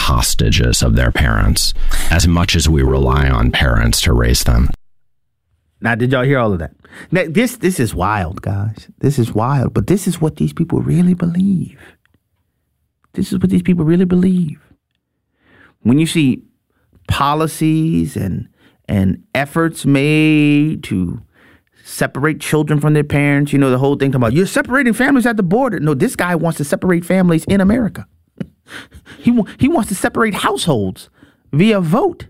hostages of their parents as much as we rely on parents to raise them. Now, did y'all hear all of that? Now, this is wild, guys. This is wild, but this is what these people really believe. This is what these people really believe. When you see policies and efforts made to separate children from their parents, the whole thing talking about you're separating families at the border. No, this guy wants to separate families in America. He wants to separate households via vote.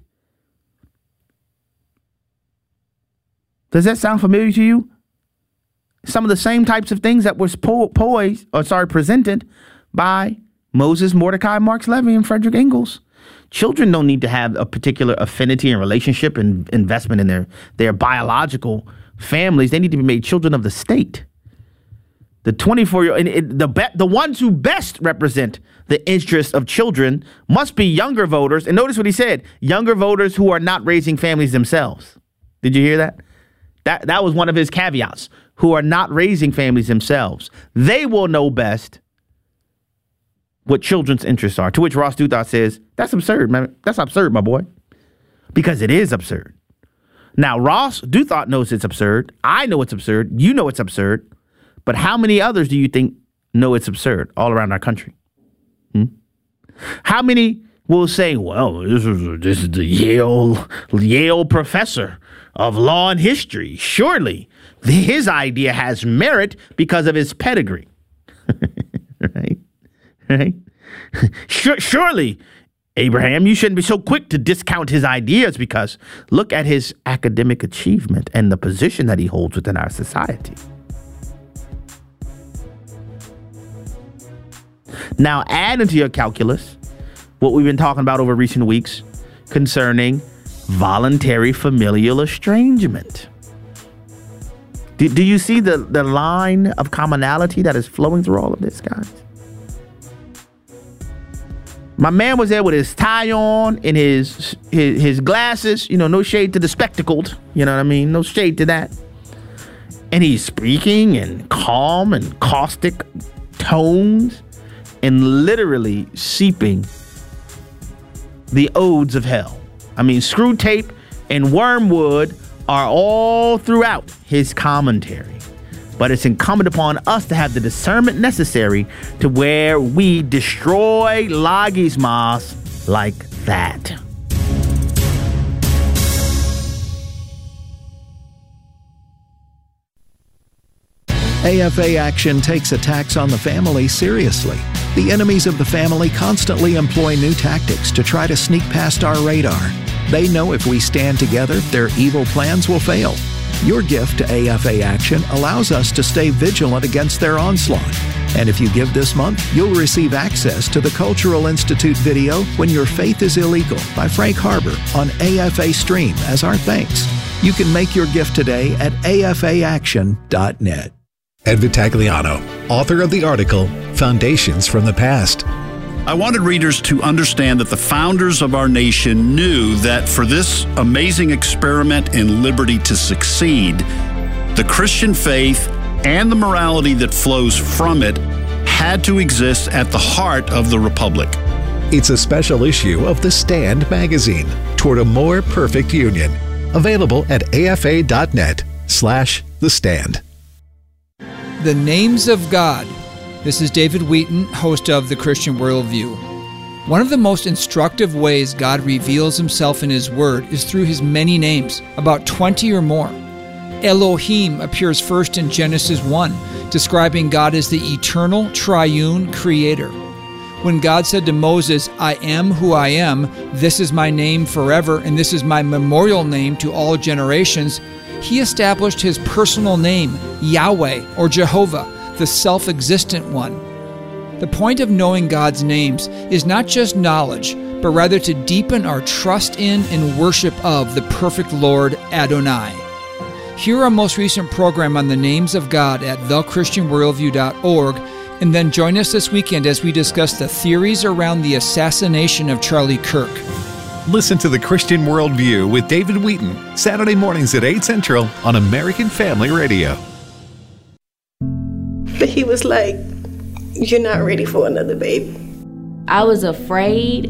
Does that sound familiar to you? Some of the same types of things that was presented by Moses Mordecai Marx Levy and Frederick Engels. Children don't need to have a particular affinity and relationship and investment in their biological families. They need to be made children of the state. The 24-year-old, the ones who best represent the interests of children must be younger voters. And notice what he said, younger voters who are not raising families themselves. Did you hear that? That was one of his caveats, who are not raising families themselves. They will know best what children's interests are. To which Ross Douthat says, that's absurd, man. That's absurd, my boy. Because it is absurd. Now, Ross Douthat knows it's absurd. I know it's absurd. You know it's absurd. But how many others do you think know it's absurd all around our country? How many will say, well, this is the Yale professor of law and history. Surely his idea has merit because of his pedigree. Right? Surely, Abraham, you shouldn't be so quick to discount his ideas because look at his academic achievement and the position that he holds within our society. Now, add into your calculus what we've been talking about over recent weeks concerning voluntary familial estrangement. Do you see the line of commonality that is flowing through all of this, guys? My man was there with his tie on and his glasses, no shade to the spectacled, you know what I mean? No shade to that. And he's speaking in calm and caustic tones and literally seeping the odes of hell. I mean, Screw Tape and Wormwood are all throughout his commentary. But it's incumbent upon us to have the discernment necessary to where we destroy logismos like that. AFA Action takes attacks on the family seriously. The enemies of the family constantly employ new tactics to try to sneak past our radar. They know if we stand together, their evil plans will fail. Your gift to AFA Action allows us to stay vigilant against their onslaught. And if you give this month, you'll receive access to the Cultural Institute video When Your Faith is Illegal by Frank Harbor on AFA Stream as our thanks. You can make your gift today at afaaction.net. Ed Vitagliano, author of the article, Foundations from the Past. I wanted readers to understand that the founders of our nation knew that for this amazing experiment in liberty to succeed, the Christian faith and the morality that flows from it had to exist at the heart of the Republic. It's a special issue of The Stand magazine, Toward a More Perfect Union. Available at afa.net/The Stand. The Names of God. This is David Wheaton, host of The Christian Worldview. One of the most instructive ways God reveals himself in his word is through his many names, about 20 or more. Elohim appears first in Genesis 1, describing God as the eternal, triune creator. When God said to Moses, I am who I am, this is my name forever, and this is my memorial name to all generations, he established his personal name, Yahweh or Jehovah, the self-existent one. The point of knowing God's names is not just knowledge, but rather to deepen our trust in and worship of the perfect Lord Adonai. Hear our most recent program on the names of God at thechristianworldview.org, and then join us this weekend as we discuss the theories around the assassination of Charlie Kirk. Listen to The Christian Worldview with David Wheaton, Saturday mornings at 8 Central on American Family Radio. But he was like, you're not ready for another baby. I was afraid